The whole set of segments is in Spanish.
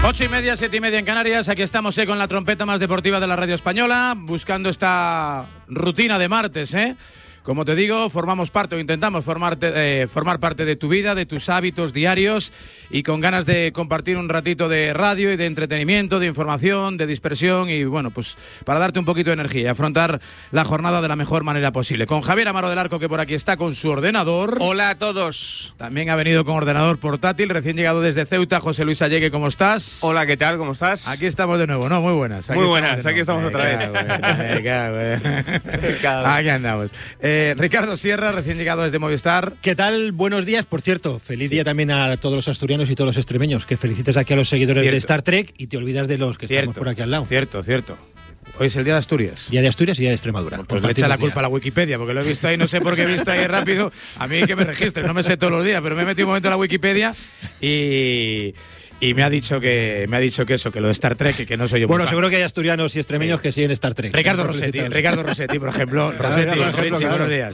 8:30, 7:30 en Canarias. Aquí estamos con la trompeta más deportiva de la radio española, buscando esta rutina de martes, Como te digo, formamos parte o intentamos formar parte de tu vida, de tus hábitos diarios y con ganas de compartir un ratito de radio y de entretenimiento, de información, de dispersión y bueno, pues para darte un poquito de energía y afrontar la jornada de la mejor manera posible. Con Javier Amaro del Arco, que por aquí está con su ordenador. Hola a todos. También ha venido con ordenador portátil, recién llegado desde Ceuta, José Luis Allegue, ¿cómo estás? Hola, ¿qué tal? ¿Cómo estás? Aquí estamos de nuevo, ¿no? Muy buenas. Muy buenas, aquí estamos otra vez. Aquí andamos. Ricardo Sierra, recién llegado desde Movistar. ¿Qué tal? Buenos días. Por cierto, feliz día también a todos los asturianos y todos los extremeños. Que felicites aquí a los seguidores de Star Trek y te olvidas de los que estamos por aquí al lado. Cierto. Hoy es el día de Asturias. Día de Asturias y día de Extremadura. Pues le echa la culpa a la Wikipedia, porque lo he visto ahí, no sé por qué he visto ahí rápido. A mí que me registre, no me sé todos los días, pero me he metido un momento a la Wikipedia y me ha dicho que lo de Star Trek, que no soy yo. Bueno, seguro que hay asturianos y extremeños que siguen Star Trek. Ricardo Rossetti, por ejemplo. Buenos días.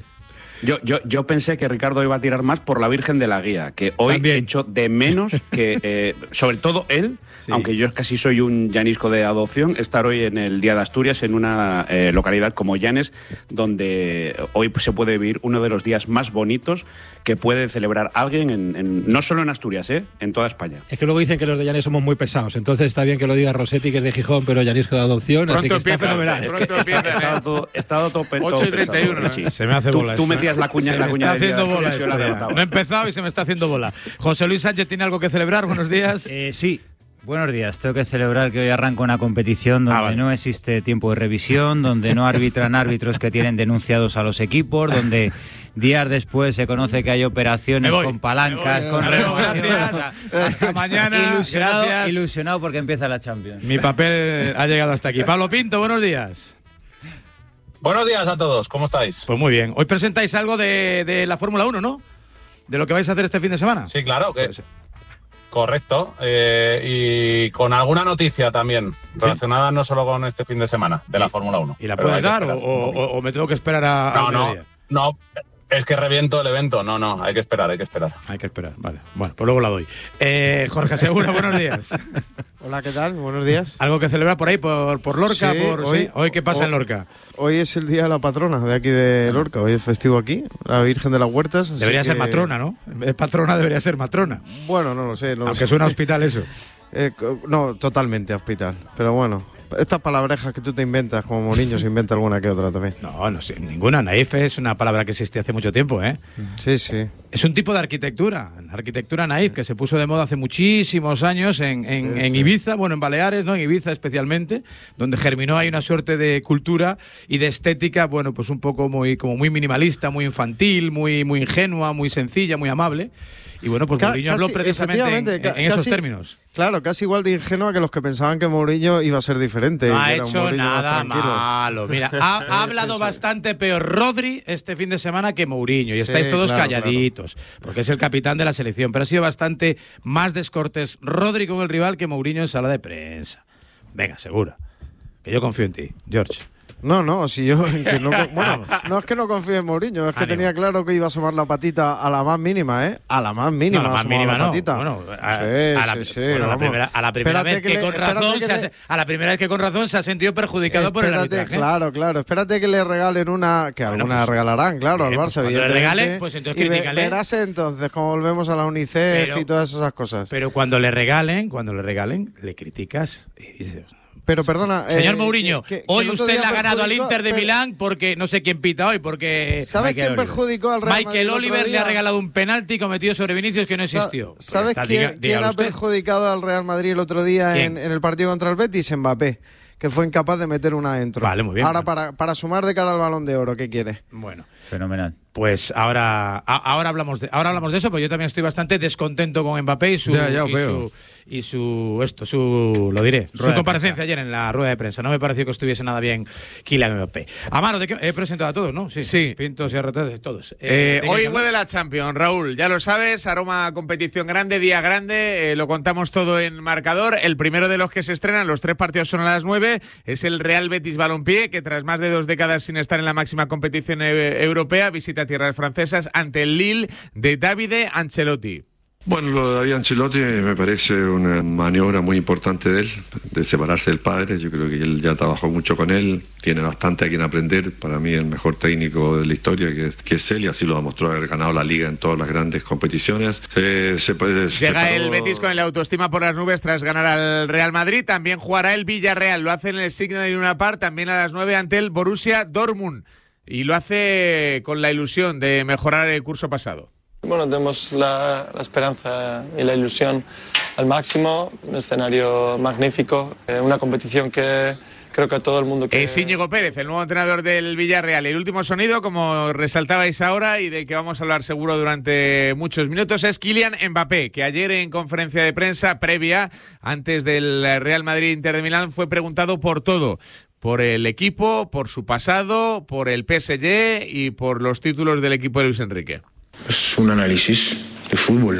Yo pensé que Ricardo iba a tirar más por la Virgen de la Guía, que hoy también he hecho de menos que, sobre todo él, aunque yo casi soy un llanisco de adopción, estar hoy en el Día de Asturias en una localidad como Llanes, donde hoy se puede vivir uno de los días más bonitos que puede celebrar alguien, no solo en Asturias, en toda España. Es que luego dicen que los de Llanes somos muy pesados, entonces está bien que lo diga Rossetti, que es de Gijón, pero llanisco de adopción, pronto así que empieza, está fenomenal. Estado todo 8:31. Se me hace bola. Tú metías la cuña en la cuña de haciendo bola esto, no he empezado y se me está haciendo bola. José Luis Sánchez tiene algo que celebrar. Buenos días. Sí. Buenos días. Tengo que celebrar que hoy arranca una competición donde no existe tiempo de revisión, donde no arbitran árbitros que tienen denunciados a los equipos, donde días después se conoce que hay operaciones con palancas, con gracias. Hasta mañana. Ilusionado porque empieza la Champions. Mi papel ha llegado hasta aquí. Pablo Pinto, buenos días. Buenos días a todos, ¿cómo estáis? Pues muy bien. Hoy presentáis algo de la Fórmula 1, ¿no? De lo que vais a hacer este fin de semana. Sí, claro, correcto. Y con alguna noticia también, relacionada no solo con este fin de semana de la Fórmula 1. ¿Y la puedes dar o me tengo que esperar a No, es que reviento el evento. No, hay que esperar. Hay que esperar, vale. Bueno, pues luego la doy. Jorge Segura, buenos días. Hola, ¿qué tal? Buenos días. ¿Algo que celebrar por ahí, por Lorca? Sí, hoy ¿qué pasa en Lorca? Hoy es el día de la patrona de aquí de Lorca. Hoy es festivo aquí, la Virgen de las Huertas. Debería ser matrona, ¿no? En vez de patrona debería ser matrona. Bueno, no lo sé. Aunque suena a hospital eso. No, totalmente a hospital. Pero bueno, estas palabrejas que tú te inventas, como Mourinho se inventa alguna que otra también. No sé, ninguna. Naif es una palabra que existe hace mucho tiempo, Sí. Es un tipo de arquitectura, la arquitectura naif, que se puso de moda hace muchísimos años en Ibiza, bueno, en Baleares, ¿no? En Ibiza especialmente, donde germinó ahí una suerte de cultura y de estética, bueno, pues un poco muy minimalista, muy infantil, muy ingenua, muy sencilla, muy amable. Y bueno, pues Mourinho habló precisamente en esos términos. Claro, casi igual de ingenua que los que pensaban que Mourinho iba a ser diferente. No ha hecho nada malo. Mira, ha hablado bastante peor Rodri este fin de semana que Mourinho. Y estáis todos calladitos, porque es el capitán de la selección. Pero ha sido bastante más descortés Rodri con el rival que Mourinho en sala de prensa. Venga, segura. Que yo confío en ti, George. No, si yo bueno, no es que no confíe en Mourinho, es que tenía claro que iba a asomar la patita a la más mínima, A la más mínima, no, a la más mínima la patita. Bueno, sí. Bueno, a la primera vez que con razón se ha sentido perjudicado por el arbitraje. Claro, espérate que le regalen una, que alguna regalarán, claro, al Barça, cuando le regalen, pues entonces critícale. Verás entonces cómo volvemos a la UNICEF y todas esas cosas. Pero cuando le regalen, le criticas y dices... Pero perdona... Señor Mourinho, hoy usted le ha ganado al Inter de Milán porque no sé quién pita hoy, porque... ¿Sabes quién perjudicó al Real Madrid? Michael Oliver le ha regalado un penalti cometido sobre Vinicius que no existió. ¿Sabes quién ha perjudicado al Real Madrid el otro día en el partido contra el Betis? Mbappé, que fue incapaz de meter una adentro. Vale, muy bien. Ahora para sumar de cara al Balón de Oro, ¿qué quiere? Bueno. Fenomenal. Pues ahora hablamos de eso, pues yo también estoy bastante descontento con Mbappé y su comparecencia ayer en la rueda de prensa. No me pareció que estuviese nada bien Kylian Mbappé. Amaro, he presentado a todos, ¿no? Sí. Pintos y Arrotes, todos. Hoy vuelve la Champions, Raúl, ya lo sabes, aroma competición grande, día grande, lo contamos todo en marcador. El primero de los que se estrenan, los 3 partidos son a las 9, es el Real Betis Balompié, que tras más de 2 décadas sin estar en la máxima competición europea, visita tierras francesas ante el Lille de Davide Ancelotti. Bueno, lo de Ancelotti me parece una maniobra muy importante de él, de separarse del padre. Yo creo que él ya trabajó mucho con él, tiene bastante a quien aprender. Para mí el mejor técnico de la historia que es él, y así lo demostró haber ganado la Liga en todas las grandes competiciones. Llega el Betis con el autoestima por las nubes tras ganar al Real Madrid. También jugará el Villarreal, lo hace en el Signal Iduna Park, también a las 9 ante el Borussia Dortmund. Y lo hace con la ilusión de mejorar el curso pasado. Bueno, tenemos la esperanza y la ilusión al máximo, un escenario magnífico, una competición que creo que a todo el mundo... Es Íñigo Pérez, el nuevo entrenador del Villarreal. El último sonido, como resaltabais ahora y del que vamos a hablar seguro durante muchos minutos, es Kylian Mbappé, que ayer en conferencia de prensa previa, antes del Real Madrid-Inter de Milán, fue preguntado por todo. Por el equipo, por su pasado, por el PSG y por los títulos del equipo de Luis Enrique. Es un análisis de fútbol.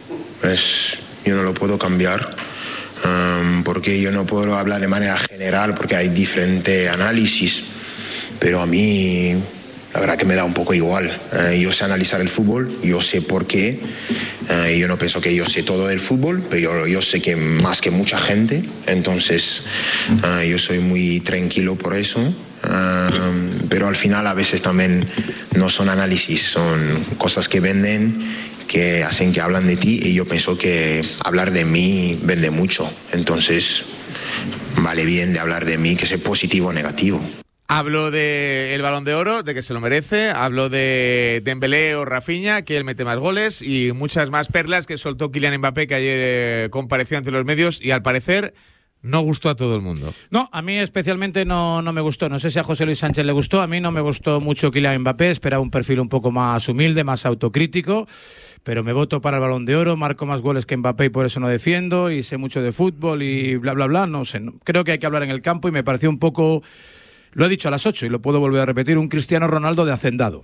Yo no lo puedo cambiar porque yo no puedo hablar de manera general porque hay diferente análisis. Pero a mí la verdad que me da un poco igual. Yo sé analizar el fútbol, yo sé por qué. Yo no pienso que yo sé todo del fútbol, pero yo sé que más que mucha gente. Entonces yo soy muy tranquilo por eso. Pero al final a veces también no son análisis, son cosas que venden, que hacen que hablan de ti, y yo pienso que hablar de mí vende mucho. Entonces vale bien de hablar de mí, que sea positivo o negativo. Hablo del Balón de Oro, de que se lo merece. Hablo de Dembélé o Rafinha, que él mete más goles, y muchas más perlas que soltó Kylian Mbappé, que ayer compareció ante los medios y al parecer no gustó a todo el mundo. No, a mí especialmente no me gustó. No sé si a José Luis Sánchez le gustó. A mí no me gustó mucho Kylian Mbappé. Esperaba un perfil un poco más humilde, más autocrítico. Pero me voto para el Balón de Oro. Marco más goles que Mbappé y por eso no defiendo. Y sé mucho de fútbol y bla, bla, bla. No sé. Creo que hay que hablar en el campo y me pareció un poco... Lo he dicho a las 8 y lo puedo volver a repetir. Un Cristiano Ronaldo de hacendado.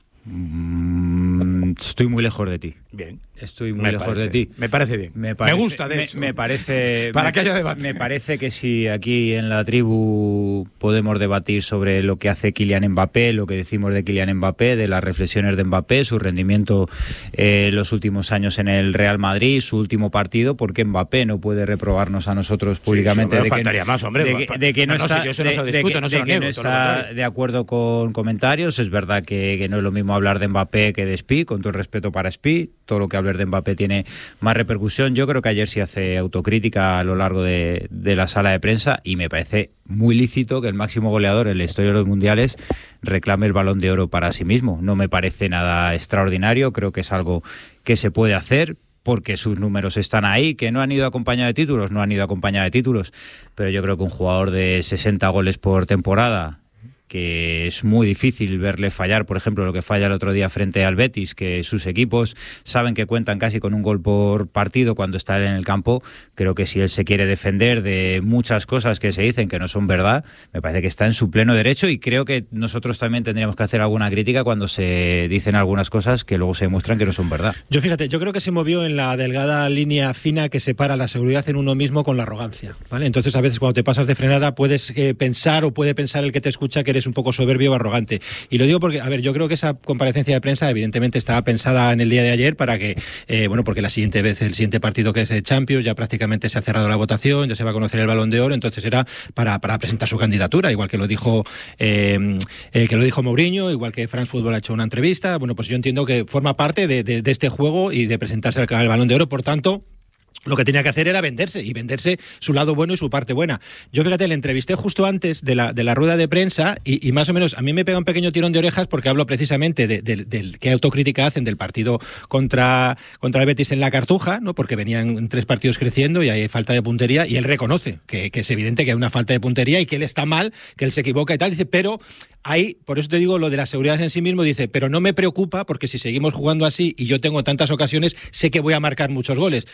Estoy muy lejos de ti. Bien. Estoy muy lejos de ti. Me parece bien. Me gusta, de hecho. Me parece... Para que haya debate. Me parece que si aquí en la tribu podemos debatir sobre lo que hace Kylian Mbappé, lo que decimos de Kylian Mbappé, de las reflexiones de Mbappé, su rendimiento los últimos años en el Real Madrid, su último partido, porque Mbappé no puede reprobarnos a nosotros públicamente de que no está de acuerdo con comentarios. Es verdad que no es lo mismo hablar de Mbappé que de Spi, con todo el respeto para Spi. Todo lo que hablar de Mbappé tiene más repercusión. Yo creo que ayer sí hace autocrítica a lo largo de la sala de prensa, y me parece muy lícito que el máximo goleador en la historia de los mundiales reclame el Balón de Oro para sí mismo. No me parece nada extraordinario, creo que es algo que se puede hacer porque sus números están ahí. Que no han ido acompañados de títulos, pero yo creo que un jugador de 60 goles por temporada, que es muy difícil verle fallar, por ejemplo, lo que falla el otro día frente al Betis, que sus equipos saben que cuentan casi con un gol por partido cuando está él en el campo. Creo que si él se quiere defender de muchas cosas que se dicen que no son verdad, me parece que está en su pleno derecho, y creo que nosotros también tendríamos que hacer alguna crítica cuando se dicen algunas cosas que luego se demuestran que no son verdad. Yo creo que se movió en la delgada línea fina que separa la seguridad en uno mismo con la arrogancia, ¿vale? Entonces a veces cuando te pasas de frenada puedes pensar, o puede pensar el que te escucha, que eres un poco soberbio o arrogante. Y lo digo porque, a ver, yo creo que esa comparecencia de prensa evidentemente estaba pensada en el día de ayer para que, porque el siguiente partido, que es el Champions, ya prácticamente se ha cerrado la votación, ya se va a conocer el Balón de Oro, entonces era para presentar su candidatura, igual que lo dijo Mourinho, igual que France Football ha hecho una entrevista. Bueno, pues yo entiendo que forma parte de este juego y de presentarse al Balón de Oro, por tanto, lo que tenía que hacer era venderse su lado bueno y su parte buena. Yo, fíjate, le entrevisté justo antes de la rueda de prensa y más o menos a mí me pega un pequeño tirón de orejas porque hablo precisamente del qué autocrítica hacen del partido contra el Betis en la Cartuja, ¿no? Porque venían 3 partidos creciendo y hay falta de puntería, y él reconoce que es evidente que hay una falta de puntería y que él está mal, que él se equivoca y tal. Dice, pero ahí, por eso te digo lo de la seguridad en sí mismo, dice, pero no me preocupa porque si seguimos jugando así y yo tengo tantas ocasiones, sé que voy a marcar muchos goles. Es decir,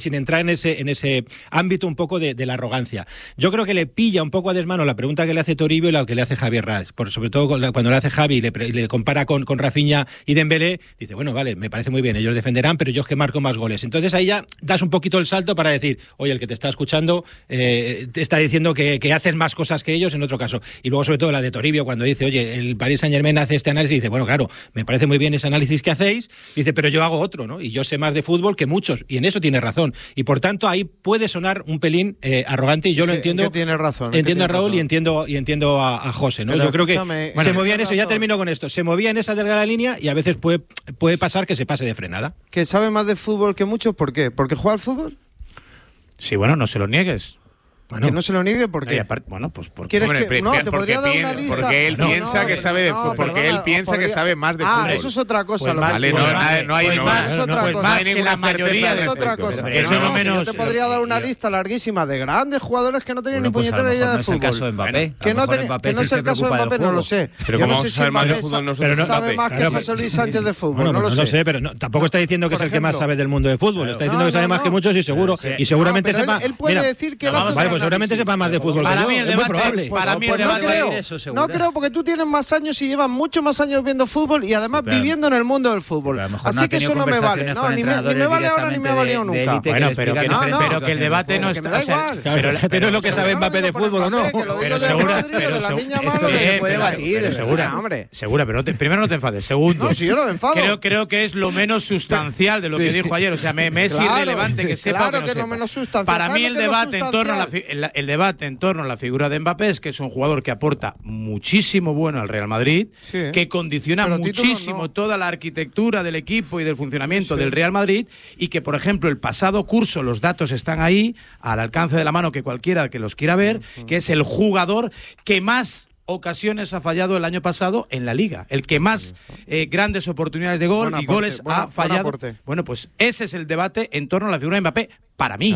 sin entrar en ese ámbito un poco de la arrogancia. Yo creo que le pilla un poco a desmano la pregunta que le hace Toribio y la que le hace Javi Hernández. Sobre todo cuando le hace Javi y le compara con Rafinha y Dembélé, dice, bueno, vale, me parece muy bien, ellos defenderán, pero yo es que marco más goles. Entonces ahí ya das un poquito el salto para decir, oye, el que te está escuchando te está diciendo que haces más cosas que ellos en otro caso. Y luego sobre todo la de Toribio cuando dice, oye, el Paris Saint-Germain hace este análisis y dice, bueno, claro, me parece muy bien ese análisis que hacéis, dice, pero yo hago otro, ¿no? Y yo sé más de fútbol que muchos, y en eso tiene razón. Y por tanto ahí puede sonar un pelín arrogante, y yo lo entiendo. Tiene razón. Entiendo a Raúl y entiendo a José, ¿no? Pero yo creo que se movía en eso, ya razón. termino con esto, se movía en esa delgada línea y a veces puede pasar que se pase de frenada. ¿Que sabe más de fútbol que muchos? ¿Por qué? ¿Porque juega al fútbol? Sí, bueno, no se lo niegues. Bueno, que no se lo niegue, ¿por qué? Bueno, pues porque... te podría dar una lista. Porque él piensa que sabe de fútbol. Porque él piensa que sabe más de fútbol. Eso es otra cosa. Pues vale, no hay más. Es otra cosa. No hay ninguna mayoría es otra cosa. Eso no menos. Yo te podría dar una lista larguísima de grandes jugadores que no tenían ni puñetera idea de fútbol. No es el caso de Mbappé. Que no es el caso de Mbappé, no lo sé. Yo no sé si Mbappé sabe más que José Luis Sánchez de fútbol. No lo sé. Pero tampoco está diciendo que es el que más sabe del mundo de fútbol. Está diciendo que sabe más que muchos y seguramente sepa. Él puede decir que vale, pues seguramente sepa más de fútbol. Para mí el debate, no creo, porque tú tienes más años y llevas muchos más años viendo fútbol y además viviendo en el mundo del fútbol. Así que eso no me vale. No, ni me vale ahora ni me ha valido nunca. Bueno, pero que el debate no está... Me da igual. Pero es lo que sabe Mbappé de fútbol o no. Pero segura, pero primero no te enfades. Segundo, no, si yo no me enfado. Creo que es lo menos sustancial de lo que dijo ayer. O sea, me es irrelevante que sepa o que no sepa. Lo menos sustancial. Para mí el debate en torno a la figura de Mbappé es que es un jugador que aporta muchísimo bueno al Real Madrid, que condiciona muchísimo toda la arquitectura del equipo y del funcionamiento del Real Madrid, y que, por ejemplo, el pasado curso, los datos están ahí, al alcance de la mano que cualquiera que los quiera ver, que es el jugador que más ocasiones ha fallado el año pasado en la Liga, el que más grandes oportunidades de gol y goles ha fallado. Bueno, pues ese es el debate en torno a la figura de Mbappé, para mí.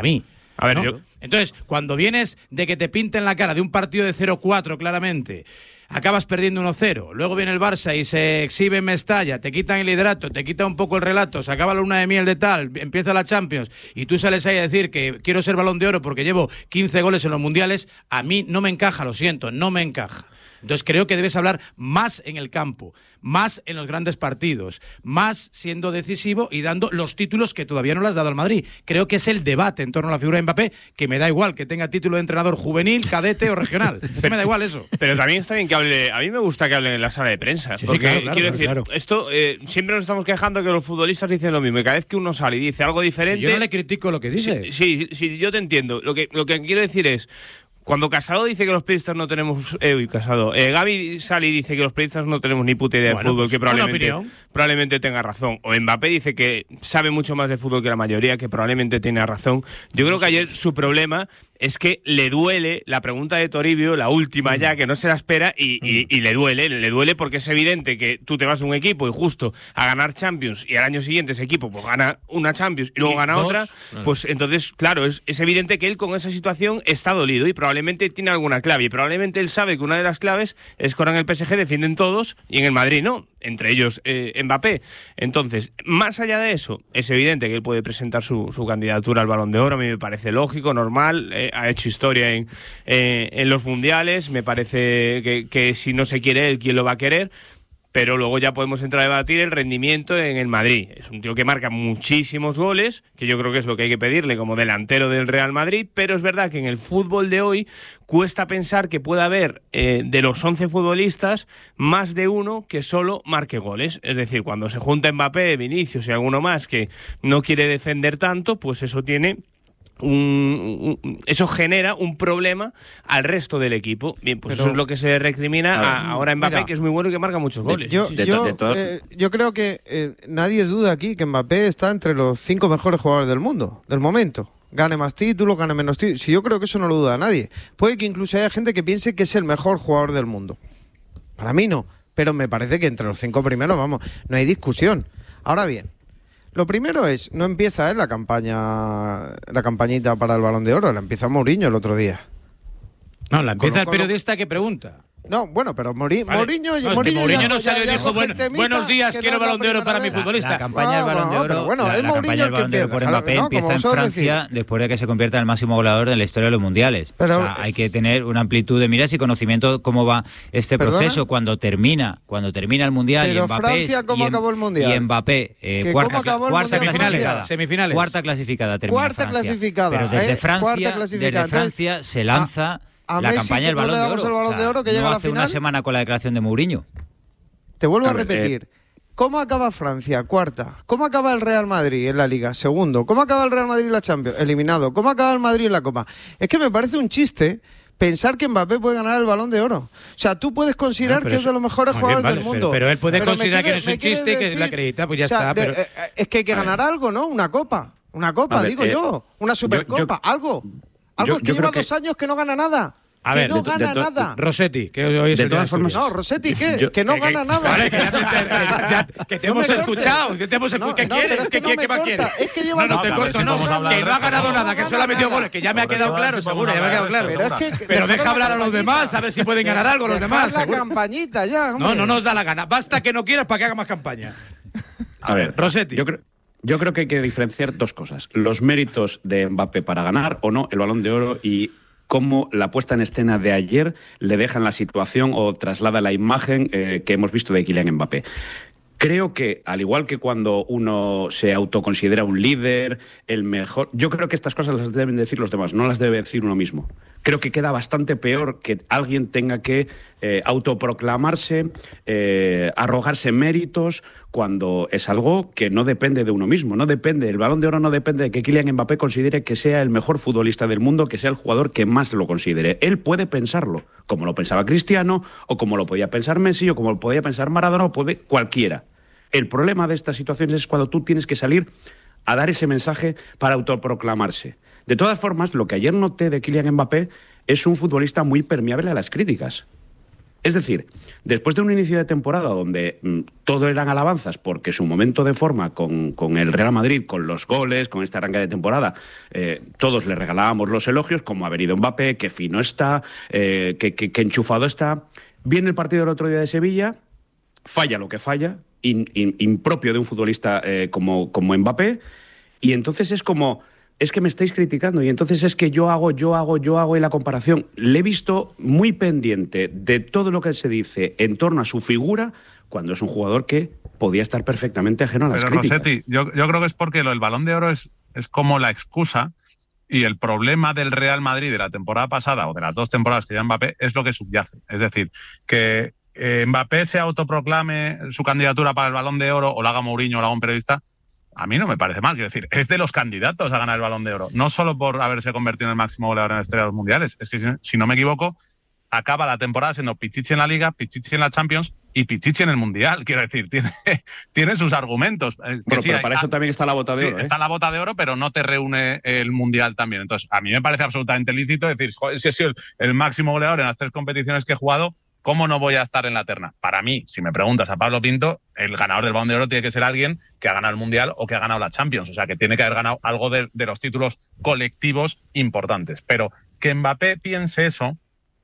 A ver, ¿no? Entonces, cuando vienes de que te pinten la cara de un partido de 0-4 claramente, acabas perdiendo 1-0, luego viene el Barça y se exhibe en Mestalla, te quitan el liderato, te quita un poco el relato, se acaba la luna de miel de tal, empieza la Champions y tú sales ahí a decir que quiero ser Balón de Oro porque llevo 15 goles en los mundiales, a mí no me encaja, lo siento, no me encaja. Entonces creo que debes hablar más en el campo, más en los grandes partidos, más siendo decisivo y dando los títulos que todavía no le has dado al Madrid. Creo que es el debate en torno a la figura de Mbappé, que me da igual que tenga título de entrenador juvenil, cadete o regional. Me da igual eso. Pero también está bien que hable, a mí me gusta que hable en la sala de prensa. Sí, porque claro, quiero decir, esto siempre nos estamos quejando que los futbolistas dicen lo mismo y cada vez que uno sale y dice algo diferente... Yo no le critico lo que dice. Sí, yo te entiendo. Lo que quiero decir es... Cuando Casado dice que los periodistas no tenemos... Gavi sale y dice que los periodistas no tenemos ni puta idea de fútbol, que probablemente tenga razón. O Mbappé dice que sabe mucho más de fútbol que la mayoría, que probablemente tiene razón. Yo creo que ayer su problema es que le duele la pregunta de Toribio, la última ya, que no se la espera, y le duele porque es evidente que tú te vas de un equipo y justo a ganar Champions y al año siguiente ese equipo pues gana una Champions y luego gana otra, pues entonces, claro, es evidente que él con esa situación está dolido y probablemente tiene alguna clave, y probablemente él sabe que una de las claves es que ahora en el PSG defienden todos y en el Madrid no, entre ellos Mbappé. Entonces, más allá de eso, es evidente que él puede presentar su candidatura al Balón de Oro, a mí me parece lógico, normal, ha hecho historia en los mundiales, me parece que si no se quiere él, ¿quién lo va a querer? Pero luego ya podemos entrar a debatir el rendimiento en el Madrid. Es un tío que marca muchísimos goles, que yo creo que es lo que hay que pedirle como delantero del Real Madrid, pero es verdad que en el fútbol de hoy cuesta pensar que pueda haber de los 11 futbolistas más de uno que solo marque goles. Es decir, cuando se junta Mbappé, Vinicius y alguno más que no quiere defender tanto, pues eso tiene... eso genera un problema al resto del equipo. Bien, pues eso es lo que se recrimina ahora a Mbappé, que es muy bueno y que marca muchos goles. Yo creo que nadie duda aquí que Mbappé está entre los 5 mejores jugadores del mundo, del momento. Gane más títulos, gane menos títulos. Si yo creo que eso no lo duda nadie. Puede que incluso haya gente que piense que es el mejor jugador del mundo. Para mí no, pero me parece que entre los 5 primeros, vamos, no hay discusión. Ahora bien, lo primero es, no empieza la campañita para el Balón de Oro, la empieza Mourinho el otro día. No, la empieza el periodista que pregunta. No, bueno, pero Mourinho no salió y dijo, buenos días, quiero Balón de Oro para mi futbolista. La campaña del Balón de Oro, es Mourinho el que empieza. Por Mbappé empieza en Francia después de que se convierta en el máximo goleador de la historia de los mundiales. Pero, hay que tener una amplitud de miras y conocimiento cómo va este proceso cuando termina el mundial. Pero y Mbappé Francia, ¿cómo acabó el mundial? Y Mbappé, cuarta clasificada. Cuarta clasificada. Pero desde Francia se lanza la campaña del Balón de Oro. Que llega a la hace final. Una semana con la declaración de Mourinho. Te vuelvo a repetir. ¿Cómo acaba Francia? Cuarta. ¿Cómo acaba el Real Madrid en la Liga? Segundo. ¿Cómo acaba el Real Madrid en la Champions? Eliminado. ¿Cómo acaba el Madrid en la Copa? Es que me parece un chiste pensar que Mbappé puede ganar el Balón de Oro. O sea, tú puedes considerar que es de los mejores jugadores del mundo. Pero él puede considerar que no es un chiste y que es la acredita, pues ya está. Pero... es que hay que ganar algo, ¿no? Una copa. Una copa, digo yo. Una supercopa. Algo. Es que lleva 2 años que no gana nada. A ver, no gana nada. Rossetti, que hoy es de todas formas. No, Rossetti, ¿qué? Que no gana nada. Vale, que te hemos escuchado. ¿Qué quieres? ¿Qué más quieres? Es que lleva. No te corto, que no ha ganado nada, que solo ha metido goles, que ya me ha quedado claro, seguro, ya me ha quedado claro. Pero deja hablar a los demás, a ver si pueden ganar algo los demás. la campañita ya. No nos da la gana. Basta que no quieras para que haga más campaña. A ver, Rossetti. Yo creo que hay que diferenciar 2 cosas. Los méritos de Mbappé para ganar o no el Balón de Oro y cómo la puesta en escena de ayer le deja en la situación o traslada la imagen que hemos visto de Kylian Mbappé. Creo que, al igual que cuando uno se autoconsidera un líder, el mejor... Yo creo que estas cosas las deben decir los demás, no las debe decir uno mismo. Creo que queda bastante peor que alguien tenga que autoproclamarse, arrogarse méritos, cuando es algo que no depende de uno mismo. No depende, el Balón de Oro no depende de que Kylian Mbappé considere que sea el mejor futbolista del mundo, que sea el jugador que más lo considere. Él puede pensarlo, como lo pensaba Cristiano, o como lo podía pensar Messi, o como lo podía pensar Maradona, o puede cualquiera. El problema de estas situaciones es cuando tú tienes que salir a dar ese mensaje para autoproclamarse. De todas formas, lo que ayer noté de Kylian Mbappé es un futbolista muy permeable a las críticas. Es decir, después de un inicio de temporada donde todo eran alabanzas porque su momento de forma con el Real Madrid, con los goles, con este arranque de temporada, todos le regalábamos los elogios, como ha venido Mbappé, que fino está, que enchufado está. Viene el partido del otro día de Sevilla, falla lo que falla, impropio de un futbolista como Mbappé, y entonces es como... Es que me estáis criticando y entonces es que yo hago y la comparación. Le he visto muy pendiente de todo lo que se dice en torno a su figura cuando es un jugador que podía estar perfectamente ajeno a las críticas. Rossetti, yo creo que es porque el Balón de Oro es como la excusa y el problema del Real Madrid de la temporada pasada o de las 2 temporadas que lleva Mbappé es lo que subyace. Es decir, que Mbappé se autoproclame su candidatura para el Balón de Oro o lo haga Mourinho o lo haga un periodista, a mí no me parece mal. Quiero decir, es de los candidatos a ganar el Balón de Oro. No solo por haberse convertido en el máximo goleador en la historia de los mundiales. Es que, si no me equivoco, acaba la temporada siendo Pichichi en la Liga, Pichichi en la Champions y Pichichi en el Mundial. Quiero decir, tiene sus argumentos. Pero para eso también está la bota de oro. Está la bota de oro, pero no te reúne el Mundial también. Entonces, a mí me parece absolutamente lícito decir, joder, si he sido el máximo goleador en las 3 competiciones que he jugado, ¿cómo no voy a estar en la terna? Para mí, si me preguntas a Pablo Pinto, el ganador del Balón de Oro tiene que ser alguien que ha ganado el Mundial o que ha ganado la Champions. O sea, que tiene que haber ganado algo de los títulos colectivos importantes. Pero que Mbappé piense eso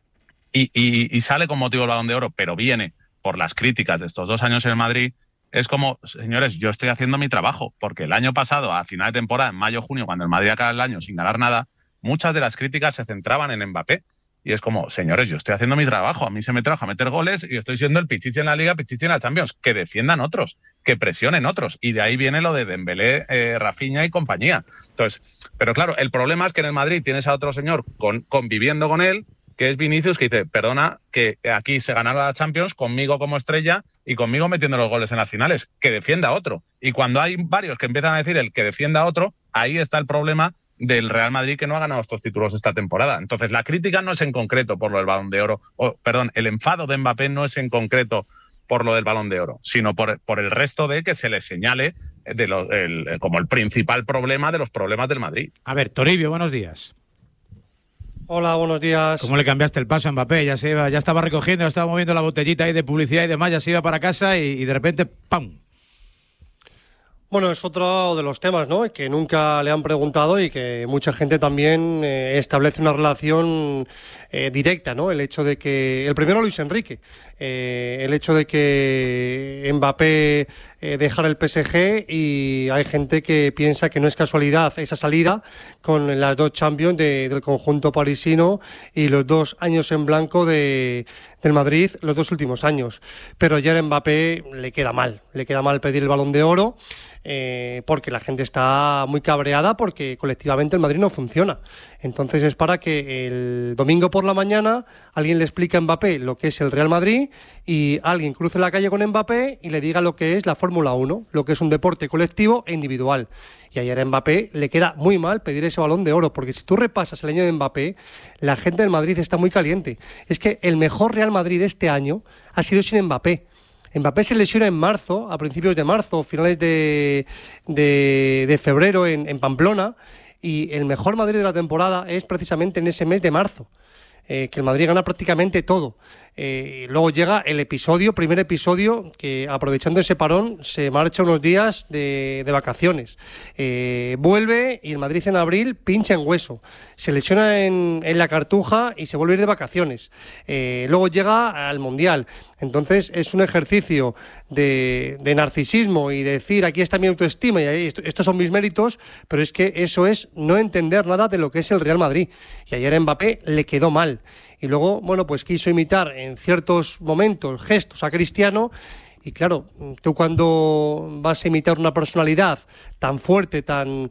y sale con motivo del Balón de Oro, pero viene por las críticas de estos 2 años en el Madrid, es como, señores, yo estoy haciendo mi trabajo. Porque el año pasado, a final de temporada, en mayo, junio, cuando el Madrid acaba el año sin ganar nada, muchas de las críticas se centraban en Mbappé. Y es como, señores, yo estoy haciendo mi trabajo, a mí se me trabaja meter goles y estoy siendo el Pichichi en la Liga, Pichichi en la Champions. Que defiendan otros, que presionen otros. Y de ahí viene lo de Dembélé, Rafinha y compañía. Entonces, pero claro, el problema es que en el Madrid tienes a otro señor conviviendo con él, que es Vinicius, que dice, perdona, que aquí se ganará la Champions conmigo como estrella y conmigo metiendo los goles en las finales. Que defienda a otro. Y cuando hay varios que empiezan a decir el que defienda a otro, ahí está el problema del Real Madrid, que no ha ganado estos títulos esta temporada. Entonces, la crítica no es en concreto por lo del Balón de Oro, el enfado de Mbappé no es en concreto por lo del Balón de Oro, sino por el resto de que se le señale como el principal problema de los problemas del Madrid. A ver, Toribio, buenos días. Hola, buenos días. ¿Cómo le cambiaste el paso a Mbappé? Ya estaba recogiendo, ya estaba moviendo la botellita ahí de publicidad y demás, ya se iba para casa y de repente ¡pam! Bueno, es otro de los temas, ¿no?, que nunca le han preguntado y que mucha gente también establece una relación directa, ¿no? El hecho de que... El primero, Luis Enrique. El hecho de que Mbappé dejara el PSG, y hay gente que piensa que no es casualidad esa salida con las 2 Champions del conjunto parisino y los 2 años en blanco del Madrid, los 2 últimos años. Pero ayer a Mbappé le queda mal pedir el Balón de Oro, porque la gente está muy cabreada porque colectivamente el Madrid no funciona. Entonces es para que el domingo por la mañana alguien le explique a Mbappé lo que es el Real Madrid y alguien cruce la calle con Mbappé y le diga lo que es la Fórmula 1, lo que es un deporte colectivo e individual. Y ayer a Mbappé le queda muy mal pedir ese Balón de Oro, porque si tú repasas el año de Mbappé, la gente del Madrid está muy caliente. Es que el mejor Real Madrid de este año ha sido sin Mbappé. Mbappé se lesiona en marzo, a principios de marzo, finales de febrero en Pamplona, y el mejor Madrid de la temporada es precisamente en ese mes de marzo, que el Madrid gana prácticamente todo. Luego llega el primer episodio, que aprovechando ese parón se marcha unos días de vacaciones. Vuelve y el Madrid en abril pincha en hueso. Se lesiona en la Cartuja y se vuelve a ir de vacaciones. Luego llega al Mundial. Entonces es un ejercicio de narcisismo y de decir aquí está mi autoestima y estos son mis méritos, pero es que eso es no entender nada de lo que es el Real Madrid. Y ayer a Mbappé le quedó mal. Y luego, bueno, pues quiso imitar en ciertos momentos gestos a Cristiano. Y claro, tú cuando vas a imitar una personalidad tan fuerte, tan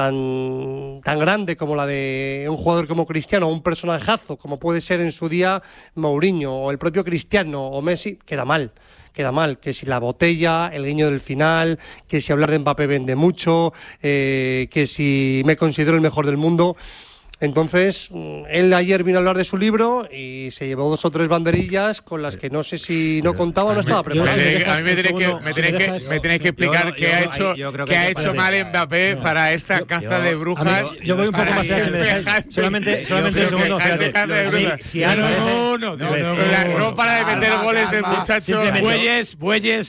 grande como la de un jugador como Cristiano, o un personajazo como puede ser en su día Mourinho o el propio Cristiano o Messi, queda mal, que si la botella, el guiño del final, que si hablar de Mbappé vende mucho, que si me considero el mejor del mundo. Entonces, él ayer vino a hablar de su libro y se llevó 2 o 3 banderillas con las que no sé si no contaba o no estaba preparado. A mí me tenéis que explicar qué ha hecho mal Mbappé para esta caza de brujas. Yo voy un poco más allá, si me dejáis. Solamente un segundo, fíjate. No para de meter goles el muchacho. Bueyes,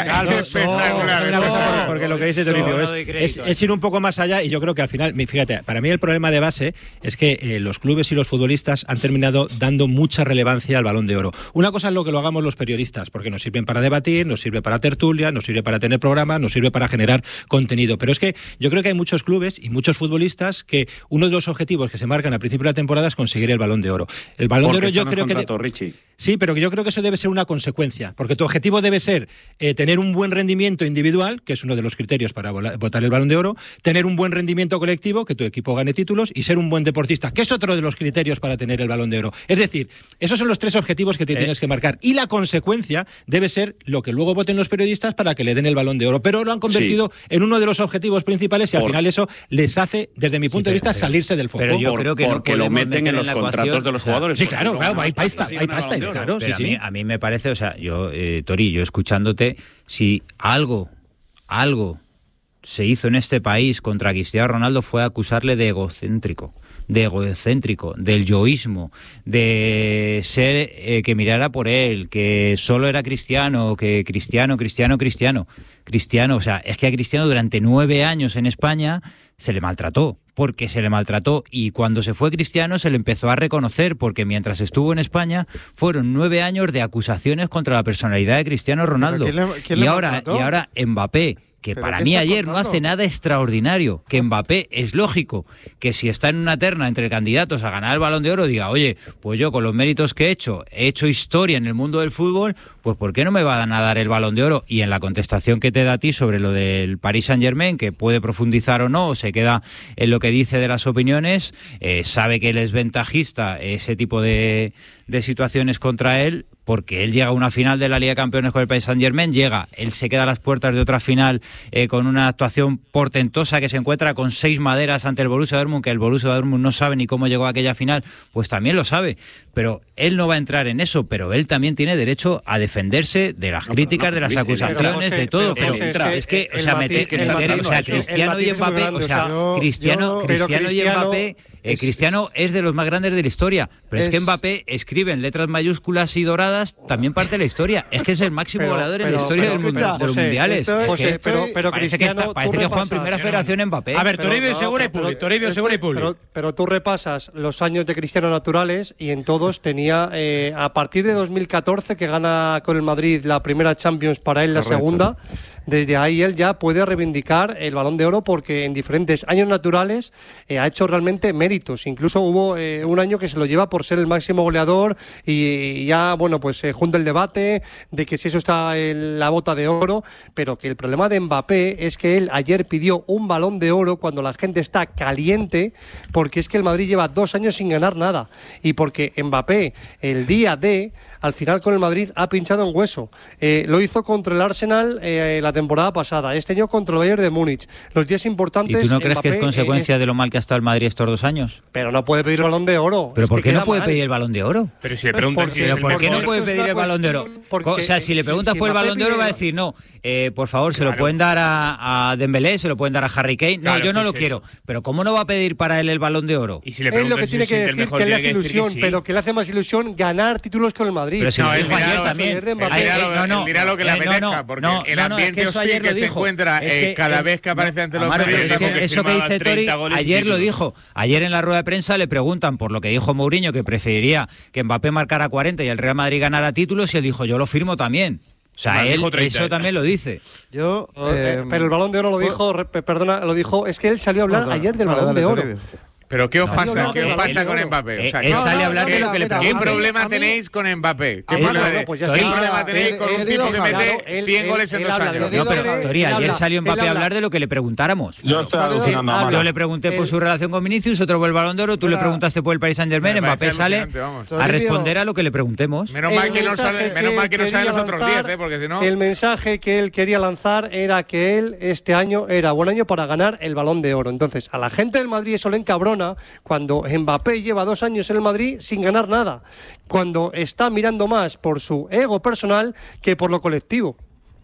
porque lo que dice Toribio es ir un poco más allá, y yo creo que al final, fíjate, para mí el problema de base es que los clubes y los futbolistas han terminado dando mucha relevancia al Balón de Oro. Una cosa es lo que lo hagamos los periodistas, porque nos sirven para debatir, nos sirve para tertulia, nos sirve para tener programas, nos sirve para generar contenido. Pero es que yo creo que hay muchos clubes y muchos futbolistas que uno de los objetivos que se marcan al principio de la temporada es conseguir el Balón de Oro. El Balón de Oro yo creo que... Sí, pero yo creo que eso debe ser una consecuencia, porque tu objetivo debe ser tener un buen rendimiento individual, que es uno de los criterios para votar el Balón de Oro, tener un buen rendimiento colectivo, que tu equipo gane títulos, y ser un buen deportista, que es otro de los criterios para tener el Balón de Oro. Es decir, esos son los 3 objetivos que te tienes que marcar, y la consecuencia debe ser lo que luego voten los periodistas para que le den el Balón de Oro. Pero lo han convertido en uno de los objetivos principales, y al final eso les hace, desde mi punto de vista, salirse del foco. Pero yo creo que porque lo meten en los contratos de los jugadores. Sí, claro, hay pasta. Claro, pero a mí me parece, o sea, yo, Tori, yo escuchándote, si algo se hizo en este país contra Cristiano Ronaldo fue acusarle de egocéntrico, del yoísmo, de ser que mirara por él, que solo era Cristiano, que Cristiano, o sea, es que a Cristiano durante 9 años en España se le maltrató, y cuando se fue Cristiano se le empezó a reconocer, porque mientras estuvo en España fueron 9 años de acusaciones contra la personalidad de Cristiano Ronaldo. ¿Quién y ahora Mbappé, que para mí ayer no hace nada extraordinario, que Mbappé es lógico que si está en una terna entre candidatos a ganar el Balón de Oro diga, oye, pues yo con los méritos que he hecho historia en el mundo del fútbol, pues ¿por qué no me van a dar el Balón de Oro? Y en la contestación que te da a ti sobre lo del Paris Saint-Germain, que puede profundizar o no, o se queda en lo que dice de las opiniones, sabe que él es ventajista, ese tipo de situaciones contra él, porque él llega a una final de la Liga de Campeones con el Paris Saint-Germain, él se queda a las puertas de otra final con una actuación portentosa, que se encuentra con 6 maderas ante el Borussia Dortmund, que el Borussia Dortmund no sabe ni cómo llegó a aquella final, pues también lo sabe, pero él no va a entrar en eso, pero él también tiene derecho a defenderse de las críticas, de las acusaciones, de todo, pero es que, o sea, Cristiano y Mbappé, Cristiano es de los más grandes de la historia, pero es que Mbappé escribe en letras mayúsculas y doradas también parte de la historia. Es que es el máximo goleador en la historia de los mundiales. Pero Cristiano, parece que juega en primera federación Mbappé. A ver, Toribio Segura y Pulli. Pero tú repasas los años de Cristiano naturales y en todos tenía, a partir de 2014, que gana con el Madrid la primera Champions, para él la segunda. Desde ahí él ya puede reivindicar el Balón de Oro porque en diferentes años naturales ha hecho realmente méritos. Incluso hubo un año que se lo lleva por ser el máximo goleador y ya, bueno, pues se junta el debate de que si eso está en la bota de oro, pero que el problema de Mbappé es que él ayer pidió un Balón de Oro cuando la gente está caliente, porque es que el Madrid lleva 2 años sin ganar nada y porque Mbappé el día de... Al final con el Madrid ha pinchado en hueso. Lo hizo contra el Arsenal la temporada pasada. Este año contra el Bayern de Múnich. Los días importantes... ¿Y tú no crees que es consecuencia de lo mal que ha estado el Madrid estos 2 años? Pero no puede pedir el Balón de Oro. ¿Pero por qué no puede pedir el Balón de Oro? Pero si le preguntas ¿por qué no puede pedir el Balón de Oro? O sea, si le preguntas por el Balón de Oro va a decir, no, por favor, se lo pueden dar a Dembélé, se lo pueden dar a Harry Kane. No, yo no lo quiero. Pero ¿cómo no va a pedir para él el Balón de Oro? Y si le es lo que tiene que decir, que le hace ilusión, pero que le hace más ilusión ganar títulos con el Madrid. Pero si no, dirá lo que le apetezca, porque el ambiente hostil que se encuentra cada vez que aparece ante los medios... Eso que dice Tori, ayer lo dijo. Ayer en la rueda de prensa le preguntan por lo que dijo Mourinho, que preferiría que Mbappé marcara 40 y el Real Madrid ganara títulos, y él dijo, yo lo firmo también. O sea, él eso también lo dice. Pero el Balón de Oro lo dijo, es que él salió a hablar ayer del Balón de Oro. ¿Pero qué os pasa? ¿Qué os pasa con Mbappé? O sea, él sale a hablar de lo que le preguntan. ¿Qué problema tenéis con Mbappé? ¿Qué problema tenéis con un tipo que mete 100 goles en 2 años? No, pero Toría, ayer salió Mbappé a hablar de lo que le preguntáramos. Yo estoy alucinando. Yo le pregunté por su relación con Vinicius, otro por el Balón de Oro, tú le preguntaste por el Paris Saint-Germain, Mbappé sale a responder a lo que le preguntemos. Menos mal que no salen los otros 10, porque si no... El mensaje que él quería lanzar era que él este año era buen año para ganar el Balón de Oro. Entonces, a la gente del Madrid eso le encabrona cuando Mbappé lleva 2 años en el Madrid sin ganar nada, cuando está mirando más por su ego personal que por lo colectivo.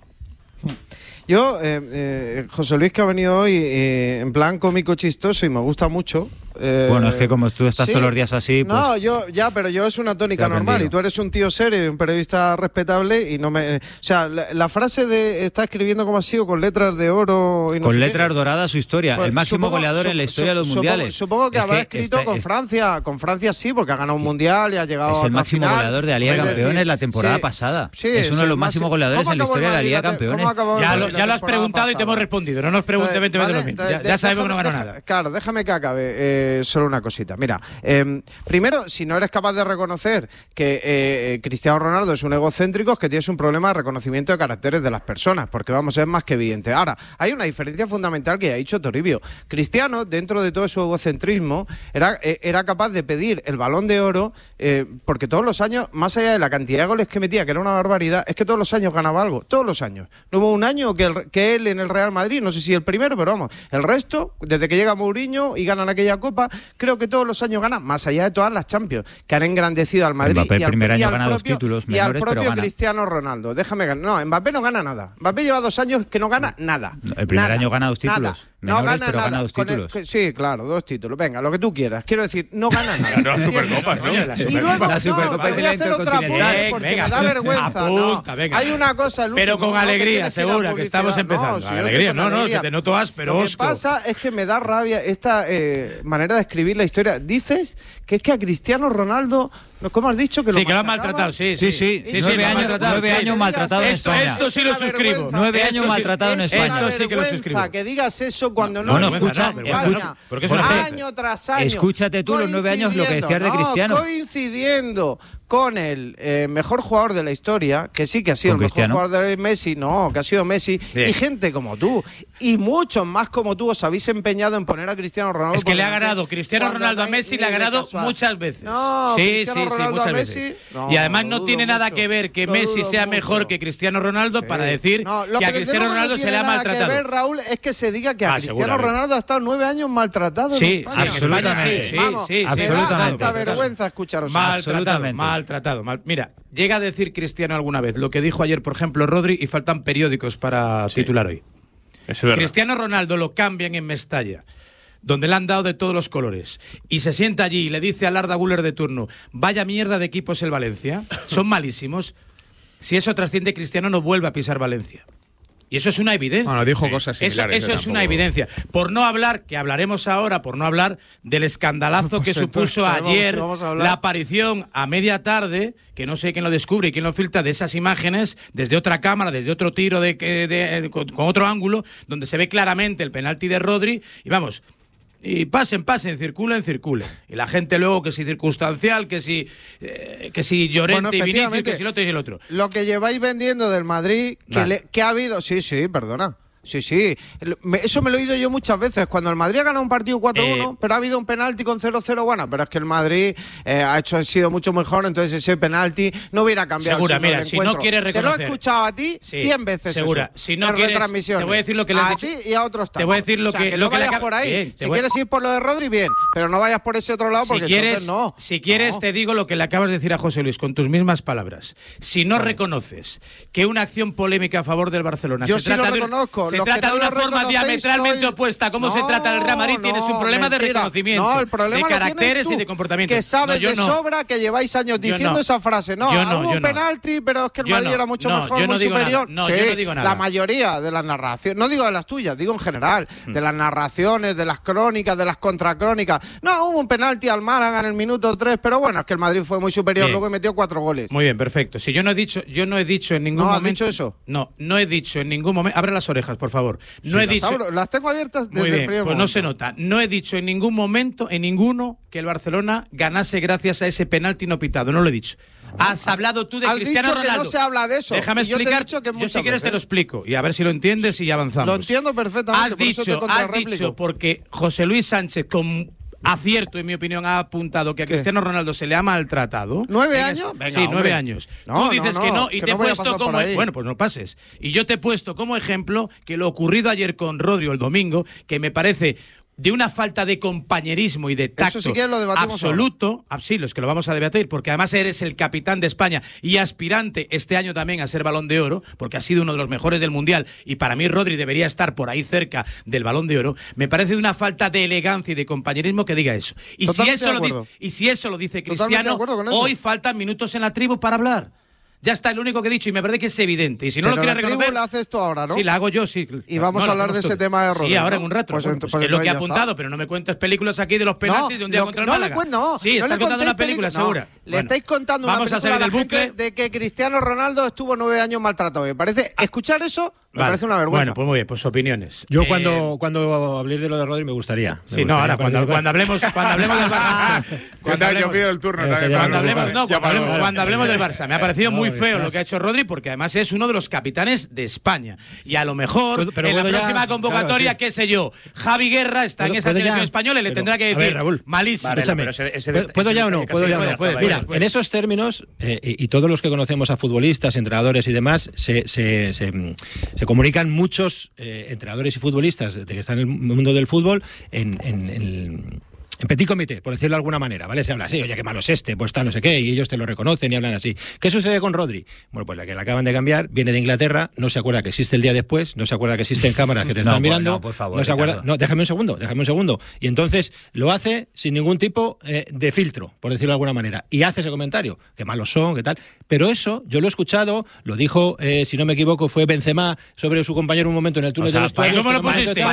Yo, José Luis, que ha venido hoy en plan cómico chistoso y me gusta mucho. Bueno, es que como tú estás todos los días así, pues... No, pero yo es una tónica normal y tú eres un tío serio y un periodista respetable y no me... O sea, la frase de está escribiendo como ha sido con letras de oro y no con sé letras qué. doradas su historia, el máximo goleador en la historia de los mundiales. Supongo que habrá escrito con Francia. Con Francia sí, porque ha ganado un mundial y ha llegado a Es el máximo goleador de la Liga de Campeones la temporada pasada. Es uno de los máximos goleadores en la historia de la Liga de Campeones. Ya lo has preguntado y te hemos respondido. No nos preguntes 20 veces lo mismo. Ya sabemos que no ganó nada. Claro, déjame que acabe solo una cosita. Mira, primero, si no eres capaz de reconocer que Cristiano Ronaldo es un egocéntrico, es que tienes un problema de reconocimiento de caracteres de las personas, porque vamos, es más que evidente. Ahora, hay una diferencia fundamental que ya ha dicho Toribio. Cristiano, dentro de todo su egocentrismo, era capaz de pedir el Balón de Oro, porque todos los años, más allá de la cantidad de goles que metía, que era una barbaridad, es que todos los años ganaba algo, todos los años. No hubo un año que él en el Real Madrid, no sé si el primero, pero vamos, el resto, desde que llega Mourinho y ganan aquella Copa, creo que todos los años gana, más allá de todas las Champions, que han engrandecido al Madrid Mbappé y al propio Cristiano Ronaldo. Déjame ganar. No, Mbappé no gana nada. Mbappé lleva 2 años que no gana nada. El primer año gana 2 títulos. No gana pero nada. Gana 2 títulos. Sí, claro, 2 títulos. Venga, lo que tú quieras. Quiero decir, no gana nada. Ganó la Supercopa, ¿no? Y luego, la Supercopa voy a hacer otra publicidad porque me da vergüenza. Apunta, venga. Hay una cosa, pero con alegría, segura, que estamos empezando. Alegría, no, que te noto áspero. Lo que pasa es que me da rabia esta manera de escribir la historia. Dices que es que a Cristiano Ronaldo, ¿cómo has dicho? Que lo han maltratado, sí. 9 años maltratado en España. Esto sí lo suscribo. 9 años maltratado en España. Esto sí que lo suscribo. Que digas eso cuando año tras año. Escúchate tú los 9 años lo que decías de Cristiano. Coincidiendo con el mejor jugador de la historia, que sí que ha sido el mejor jugador de Messi, que ha sido Messi, y gente como tú, y muchos más como tú, os habéis empeñado en poner a Cristiano Ronaldo. Es que le ha ganado Cristiano Ronaldo a Messi, le ha ganado muchas veces. Sí, muchas veces. Y además no tiene nada que ver que Messi sea mejor que Cristiano Ronaldo para decir que a Cristiano Ronaldo se le ha maltratado. Lo que ver, Raúl, es que se diga que a Cristiano Ronaldo ha estado 9 años maltratado. Sí, absolutamente. Sí, absolutamente. Vergüenza escucharos. Maltratado. Mira, llega a decir Cristiano alguna vez lo que dijo ayer, por ejemplo, Rodri, y faltan periódicos para titular hoy. Eso es verdad. Cristiano Ronaldo lo cambian en Mestalla donde le han dado de todos los colores, y se sienta allí y le dice al Arda Güler de turno, vaya mierda de equipo es el Valencia, son malísimos, si eso trasciende, Cristiano no vuelve a pisar Valencia. Y eso es una evidencia. Bueno, dijo cosas similares. Eso es una evidencia. Por no hablar, que hablaremos ahora, por no hablar del escandalazo que supuso ayer la aparición a media tarde, que no sé quién lo descubre y quién lo filtra, de esas imágenes desde otra cámara, desde otro tiro con otro ángulo, donde se ve claramente el penalti de Rodri. Y vamos, y pasen, circulen. Y la gente luego que si circunstancial, que si Llorente y Vinicius, que si el otro y el otro. Lo que lleváis vendiendo del Madrid, que ha habido... Sí, perdona. Sí. Eso me lo he oído yo muchas veces. Cuando el Madrid ha ganado un partido 4-1, pero ha habido un penalti con 0-0, bueno, pero es que el Madrid ha sido mucho mejor, entonces ese penalti no hubiera cambiado. Segura, mira, si no quieres reconocer... Te lo he escuchado a ti 100 veces. Segura, eso, si no quieres... retransmisiones. Te voy a decir lo que le has a dicho. ti y a otros también. Te voy a decir lo que no vayas le por ahí. Bien, si quieres ir por lo de Rodri, bien, pero no vayas por ese otro lado porque entonces no. Si quieres, te digo lo que le acabas de decir a José Luis, con tus mismas palabras. Si no reconoces que una acción polémica a favor del Barcelona yo sí lo reconozco. Se trata de una forma diametralmente opuesta. ¿Cómo se trata el Real Madrid? Tienes un problema de reconocimiento, no, el problema de caracteres y de comportamiento. Que sabes de sobra que lleváis años diciendo esa frase. No, hubo un penalti, pero es que el Madrid era mucho mejor, muy superior. No, yo no digo nada. La mayoría de las narraciones, no digo de las tuyas, digo en general, de las narraciones, de las crónicas, de las contracrónicas. No, hubo un penalti al Málaga en el minuto 3, pero bueno, es que el Madrid fue muy superior, luego metió 4 goles. Muy bien, perfecto. Si yo no he dicho en ningún momento... ¿No has dicho eso? No he dicho en ningún momento... Abre las orejas, por favor. No he dicho... Las tengo abiertas desde muy bien, el primer pues momento. No se nota. No he dicho en ningún momento, en ninguno, que el Barcelona ganase gracias a ese penalti no pitado. No lo he dicho. Has hablado tú de Cristiano Ronaldo. Que no se habla de eso. Déjame explicar. Yo si quieres te lo explico y a ver si lo entiendes y avanzamos. Lo entiendo perfectamente. Has dicho porque José Luis Sánchez con acierto, en mi opinión, ha apuntado que a Cristiano Ronaldo se le ha maltratado. ¿9 años? Venga, sí, 9 años. No, tú dices que no y te he puesto como... Bueno, pues no pases. Y yo te he puesto como ejemplo que lo ocurrido ayer con Rodri el domingo, que me parece... de una falta de compañerismo y de tacto eso sí que lo debatimos absoluto, sí, es que lo vamos a debatir, porque además eres el capitán de España y aspirante este año también a ser Balón de Oro, porque ha sido uno de los mejores del Mundial, y para mí Rodri debería estar por ahí cerca del Balón de Oro. Me parece de una falta de elegancia y de compañerismo que diga eso. Y si eso lo dice Cristiano, hoy faltan minutos en la tribu para hablar. Ya está, el único que he dicho, y me parece que es evidente. Y si no lo quieres reconocer... la haces tú ahora, ¿no? Sí, la hago yo, sí. Y vamos a hablar de ese tema de Rodri. Sí, ahora en un rato. Pues es lo que he apuntado, pero no me cuentes películas aquí de los penaltis de un día contra el Málaga. Sí, estás contando una película, segura. Le estáis contando una película a la gente de que Cristiano Ronaldo estuvo 9 años maltratado. Me parece, escuchar eso me parece una vergüenza. Bueno, pues muy bien, pues opiniones. Yo cuando habléis de lo de Rodri me gustaría. Sí, no, ahora cuando hablemos del Barça... Yo pido el turno también. Cuando hablemos del Barça. Me ha parecido muy feo lo que ha hecho Rodri, porque además es uno de los capitanes de España. Y a lo mejor en la próxima convocatoria, qué sé yo, Javi Guerra está en esa selección española y le tendrá que decir, malísimo. ¿Puedo ya o no? Mira, en esos términos, y todos los que conocemos a futbolistas, entrenadores y demás, se comunican muchos entrenadores y futbolistas que están en el mundo del fútbol en petit comité, por decirlo de alguna manera, ¿vale? Se habla así, oye, qué malo es pues está no sé qué, y ellos te lo reconocen y hablan así. ¿Qué sucede con Rodri? Bueno, pues la que le acaban de cambiar, viene de Inglaterra, no se acuerda que existe el día después, no se acuerda que existen cámaras que te están mirando, no, por favor, no se acuerda, no, déjame un segundo, y entonces lo hace sin ningún tipo de filtro, por decirlo de alguna manera, y hace ese comentario, qué malos son, qué tal, pero eso yo lo he escuchado, lo dijo, si no me equivoco, fue Benzema sobre su compañero un momento en el túnel de los vestuario. ¿Cómo lo pusiste?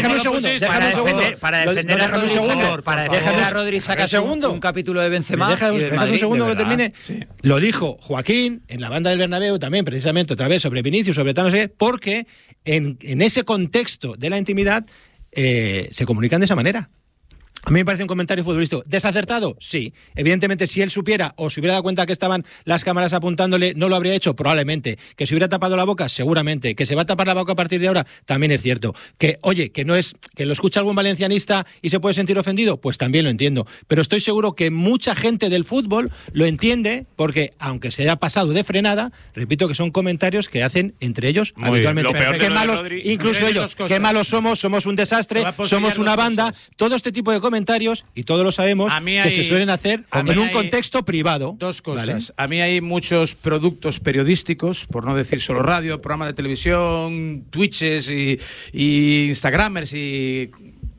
Para defender a Rodri, señor, para defender a Rodri sacas un capítulo de Benzema. Dejas un segundo que termine. Sí. Lo dijo Joaquín en la banda del Bernabéu también, precisamente, otra vez sobre Vinicius, sobre tal, no sé, porque en ese contexto de la intimidad se comunican de esa manera. A mí me parece un comentario futbolístico. ¿Desacertado? Sí. Evidentemente, si él supiera o se hubiera dado cuenta que estaban las cámaras apuntándole, ¿no lo habría hecho? Probablemente. ¿Que se hubiera tapado la boca? Seguramente. ¿Que se va a tapar la boca a partir de ahora? También es cierto. Que, oye, que no es que lo escucha algún valencianista y se puede sentir ofendido, pues también lo entiendo. Pero estoy seguro que mucha gente del fútbol lo entiende porque, aunque se haya pasado de frenada, repito que son comentarios que hacen entre ellos muy habitualmente. Qué malos, Rodri, incluso ellos, qué malos somos un desastre, somos una banda, todo este tipo de comentarios, y todos lo sabemos, que se suelen hacer en un contexto privado. Dos cosas. ¿Vale? A mí hay muchos productos periodísticos, por no decir solo radio, programas de televisión, Twitches y Instagramers y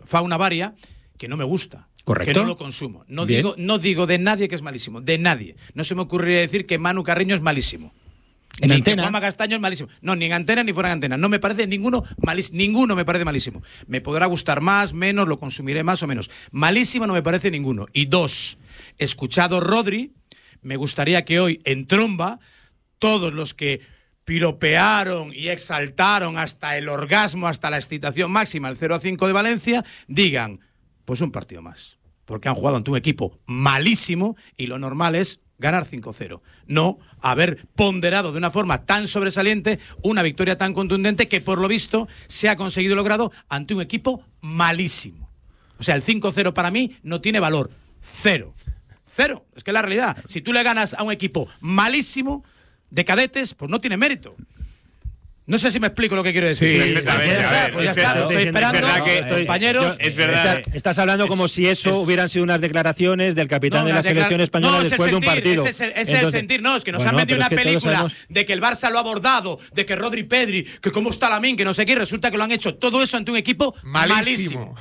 fauna varia que no me gusta. Correcto. Que no lo consumo. No digo de nadie que es malísimo, de nadie. No se me ocurriría decir que Manu Carreño es malísimo. En ni Antena. que Juanma Castaño es malísimo. No, ni en Antena ni fuera de Antena. No me parece ninguno me parece malísimo. Me podrá gustar más, menos, lo consumiré más o menos. Malísimo no me parece ninguno. Y 2, escuchado Rodri, me gustaría que hoy en Tromba todos los que piropearon y exaltaron hasta el orgasmo, hasta la excitación máxima, el 0-5 de Valencia, digan, pues un partido más. Porque han jugado ante un equipo malísimo y lo normal es ganar 5-0. No haber ponderado de una forma tan sobresaliente una victoria tan contundente que por lo visto se ha conseguido logrado ante un equipo malísimo. O sea, el 5-0 para mí no tiene valor. 0. Es que es la realidad. Si tú le ganas a un equipo malísimo de cadetes, pues no tiene mérito. No sé si me explico lo que quiero decir. Sí, pues ya está, estoy esperando. Compañeros, es verdad. Estás hablando como si eso hubieran sido unas declaraciones del capitán de la selección española después de un partido. Ese es el sentir. No, es que nos han vendido una película de que el Barça lo ha abordado, de que Rodri Pedri, que cómo está Lamine, que no sé qué, y resulta que lo han hecho todo eso ante un equipo malísimo.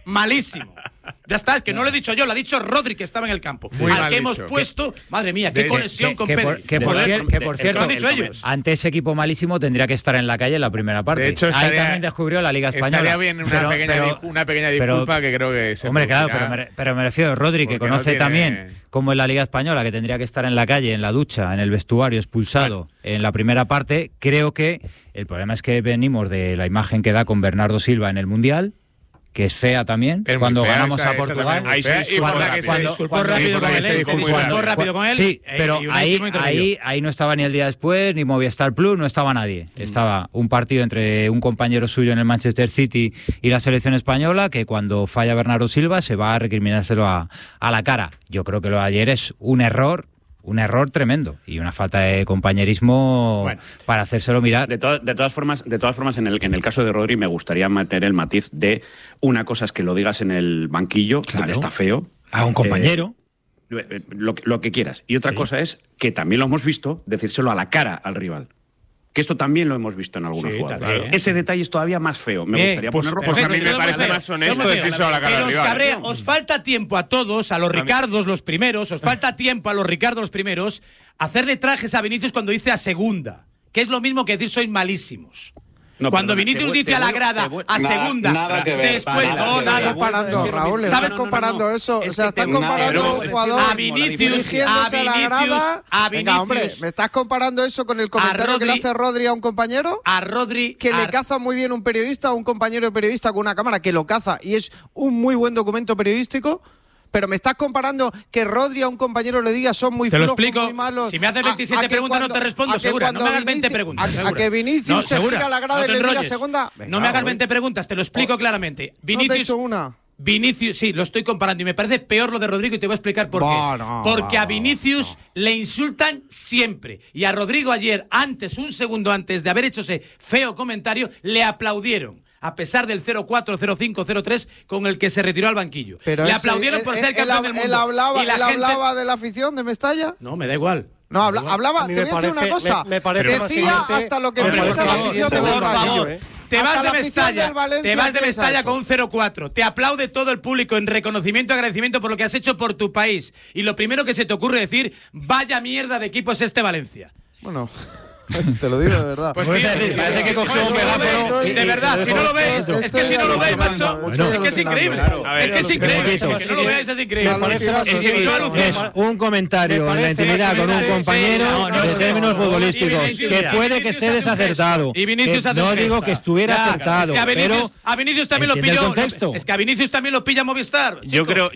Ya está, es que no lo he dicho yo, lo ha dicho Rodri, que estaba en el campo. Al que hemos puesto, madre mía, qué conexión con Pedri. Que por cierto, ante ese equipo malísimo tendría que estar en la calle en la primera parte. De hecho, ahí también descubrió la Liga Española. Estaría bien una pequeña disculpa que creo que se hombre, claro, pero me refiero a Rodri, que conoce también como en la Liga Española, que tendría que estar en la calle, en la ducha, en el vestuario, expulsado en la primera parte. Creo que el problema es que venimos de la imagen que da con Bernardo Silva en el Mundial, que es fea también, cuando ganamos a Portugal. Ahí se disculpó rápido con él. Sí, pero ahí no estaba ni el día después, ni Movistar Plus, no estaba nadie. Estaba un partido entre un compañero suyo en el Manchester City y la selección española, que cuando falla Bernardo Silva se va a recriminárselo a la cara. Yo creo que lo de ayer es un error tremendo y una falta de compañerismo para hacérselo mirar. De todas formas, en el caso de Rodri me gustaría meter el matiz de una cosa es que lo digas en el banquillo, que está feo. A un compañero. Lo que quieras. Y otra cosa es que también lo hemos visto decírselo a la cara al rival. Que esto también lo hemos visto en algunos jugadores. Claro. Ese detalle es todavía más feo. Me gustaría ponerlo. Pues a mí me parece más honesto decírselo a la cara al rival. Os falta tiempo a todos, a los Ricardos los primeros, hacerle trajes a Vinicius cuando dice a segunda, que es lo mismo que decir sois malísimos. No, cuando Vinicius dice a la grada, a segunda, nada que ver, después nada comparando, Raúl, ¿sabes comparando eso? O sea, estás comparando a un jugador a Vinicius a la grada. Venga, hombre, ¿me estás comparando eso con el comentario que le hace Rodri a un compañero? A Rodri que le caza muy bien un periodista, un compañero periodista con una cámara que lo caza y es un muy buen documento periodístico. Pero me estás comparando que Rodri a un compañero le diga son muy flojos, muy malos. Si me haces 27 preguntas no te respondo, segura. No me hagas 20 preguntas. A que Vinicius se gira a la grada y le diga segunda. No me hagas 20 preguntas, te lo explico claramente. Vinicius, no te he hecho una. Vinicius, sí, lo estoy comparando y me parece peor lo de Rodrigo y te voy a explicar por qué. Porque a Vinicius le insultan siempre. Y a Rodrigo ayer, un segundo antes de haber hecho ese feo comentario, le aplaudieron. A pesar del 0-4, 0-5, 0-3 con el que se retiró al banquillo. Pero le aplaudieron por ser campeón del mundo. ¿Él hablaba de la afición de Mestalla? No, me da igual. No, hablaba. Te voy a decir una cosa. Decía hasta lo que piensa la afición de Mestalla. Te vas de Mestalla con un 0-4. Te aplaude todo el público en reconocimiento y agradecimiento por lo que has hecho por tu país. Y lo primero que se te ocurre decir, vaya mierda de equipo es este Valencia. Bueno... Te lo digo de verdad. Pues parece que cogió un megáfono. De verdad, si no lo veis, es que si no lo veis, macho, es que es increíble. Es que es increíble. Si no lo veis, es increíble. Es un comentario en la intimidad con un compañero de términos futbolísticos que puede que esté desacertado. No digo que estuviera acertado, pero a Vinicius también lo pilló. Es que a Vinicius también lo pilla Movistar. Yo creo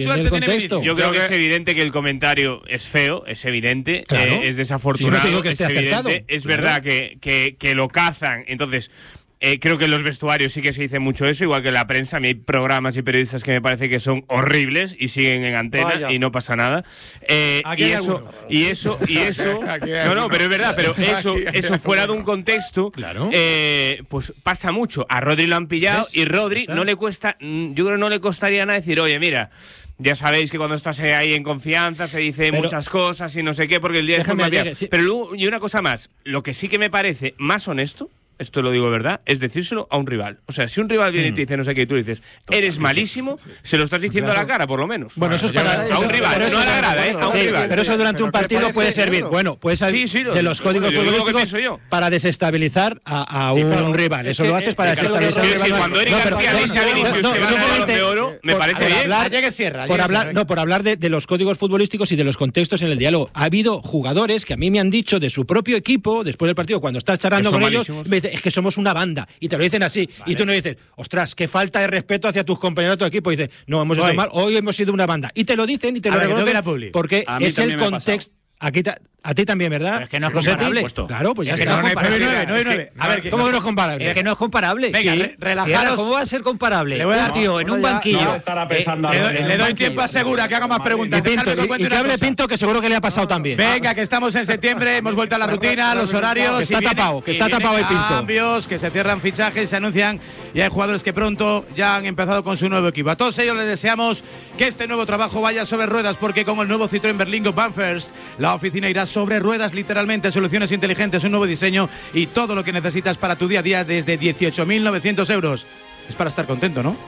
que es evidente que el comentario es feo, es evidente, es desafortunado, es evidente. Es verdad que lo cazan, entonces creo que en los vestuarios sí que se dice mucho eso, igual que en la prensa. A mí hay programas y periodistas que me parece que son horribles y siguen en antena y no pasa nada. Y eso pero es verdad, pero eso fuera de un contexto, pues pasa mucho. A Rodri lo han pillado y Rodri no le cuesta, yo creo que no le costaría nada decir, oye, mira, ya sabéis que cuando estás ahí en confianza se dice muchas cosas y no sé qué, porque el día después Pero luego, y una cosa más, lo que sí que me parece más honesto esto lo digo verdad, es decírselo a un rival. O sea, si un rival viene y te dice no sé qué, y tú dices, eres malísimo, se lo estás diciendo a la cara, por lo menos. Bueno, eso es para a un rival, no a la grada, a un rival. Pero eso durante un partido puede servir. Bueno, puede servir de los códigos futbolísticos para desestabilizar a un rival. Eso lo haces para desestabilizar a un rival. Cuando Eric García dice a Vinicius que va a ganar el Balón de Oro, me parece bien. Por hablar de los códigos futbolísticos y de los contextos en el diálogo. Ha habido jugadores que a mí me han dicho de su propio equipo, después del partido, cuando estás charlando con ellos, me dicen, es que somos una banda. Y te lo dicen así. Vale. Y tú no dices, ostras, qué falta de respeto hacia tus compañeros de tu equipo. Y dices, no, hemos hecho mal, hoy hemos sido una banda. Y te lo dicen y te lo reconocen porque es el contexto. A ti también, ¿verdad? Pero es que no es comparable. Claro, pues ya es que no es comparable. A ver, ¿cómo que no es comparable? Es que no es comparable. Venga, relajaros. ¿Cómo va a ser comparable? Le voy a dar, tío, en un banquillo. Le doy tiempo a Segura que haga más preguntas. Y que hable Pinto, que seguro que le ha pasado también. Venga, que estamos en septiembre, hemos vuelto a la rutina, los horarios. Que está tapado el Pinto. Cambios, que se cierran fichajes, se anuncian y hay jugadores que pronto ya han empezado con su nuevo equipo. A todos ellos les deseamos que este nuevo trabajo vaya sobre ruedas, porque con el nuevo Citroën Berlingo Banfirst, la oficina irá sobre ruedas, literalmente, soluciones inteligentes, un nuevo diseño y todo lo que necesitas para tu día a día desde 18.900 euros. Es para estar contento, ¿no?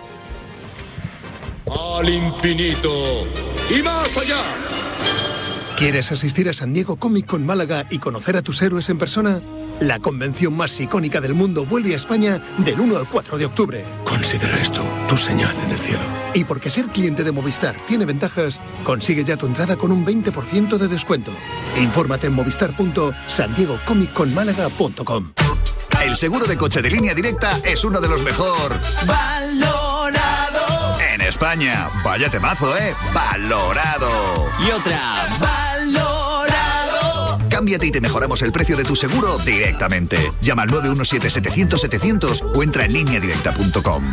Al infinito y más allá. ¿Quieres asistir a San Diego Comic Con Málaga y conocer a tus héroes en persona? La convención más icónica del mundo vuelve a España del 1 al 4 de octubre. Considera esto tu señal en el cielo. Y porque ser cliente de Movistar tiene ventajas, consigue ya tu entrada con un 20% de descuento. Infórmate en movistar.sandiegocomicconmálaga.com. El seguro de coche de Línea Directa es uno de los mejor valorado en España. Vaya temazo, valorado. Y otra, valorado. Cámbiate y te mejoramos el precio de tu seguro directamente. Llama al 917-700-700 o entra en lineadirecta.com.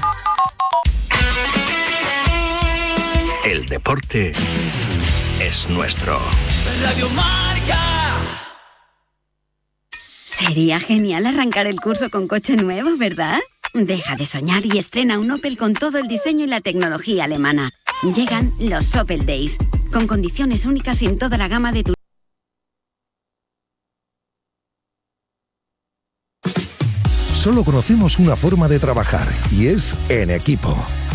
El deporte es nuestro. Radio Marca. Sería genial arrancar el curso con coche nuevo, ¿verdad? Deja de soñar y estrena un Opel con todo el diseño y la tecnología alemana. Llegan los Opel Days, con condiciones únicas en toda la gama de tu... Solo conocemos una forma de trabajar y es en equipo.